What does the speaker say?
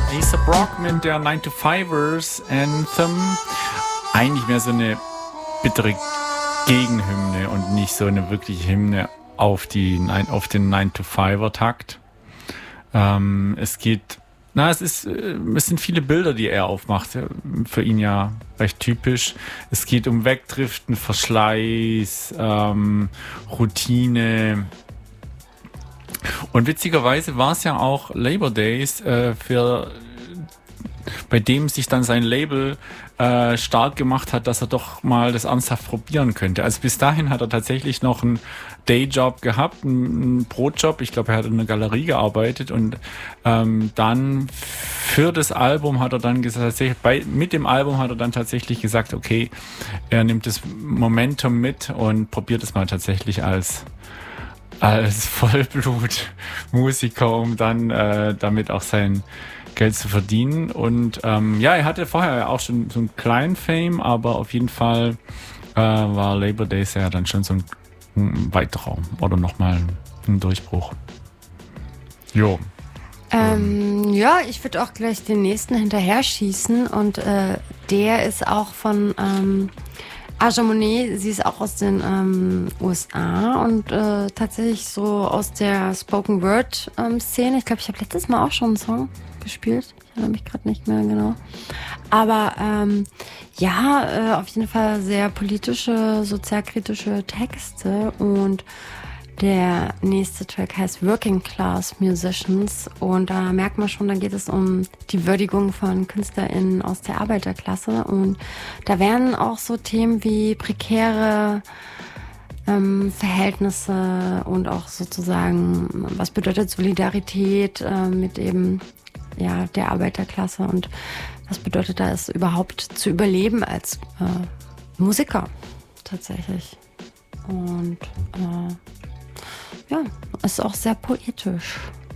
A$AP Rock mit der 9-to-5ers Anthem. Eigentlich mehr so eine bittere Gegenhymne und nicht so eine wirkliche Hymne auf den 9-to-5er-Takt. Es sind viele Bilder, die er aufmacht. Für ihn ja recht typisch. Es geht um Wegdriften, Verschleiß, Routine. Und witzigerweise war es ja auch Labor Days, bei dem sich dann sein Label stark gemacht hat, dass er doch mal das ernsthaft probieren könnte. Also bis dahin hat er tatsächlich noch einen Dayjob gehabt, einen Brotjob. Ich glaube, er hat in einer Galerie gearbeitet und dann für das Album hat er dann mit dem Album hat er dann tatsächlich gesagt, okay, er nimmt das Momentum mit und probiert es mal tatsächlich als Vollblutmusiker, um dann damit auch sein Geld zu verdienen. Und er hatte vorher ja auch schon so einen kleinen Fame, aber auf jeden Fall war Labor Days ja dann schon so ein Weitraum oder nochmal ein Durchbruch. Jo. Ich würde auch gleich den nächsten hinterher schießen und der ist auch von Aja Monet. Sie ist auch aus den USA und tatsächlich so aus der Spoken Word Szene. Ich glaube, ich habe letztes Mal auch schon einen Song gespielt. Ich erinnere mich gerade nicht mehr genau. Aber auf jeden Fall sehr politische, sozialkritische Texte und der nächste Track heißt Working Class Musicians und da merkt man schon, da geht es um die Würdigung von KünstlerInnen aus der Arbeiterklasse und da werden auch so Themen wie prekäre Verhältnisse und auch sozusagen, was bedeutet Solidarität mit eben der Arbeiterklasse und was bedeutet da es überhaupt zu überleben als Musiker tatsächlich. Und ist auch sehr poetisch.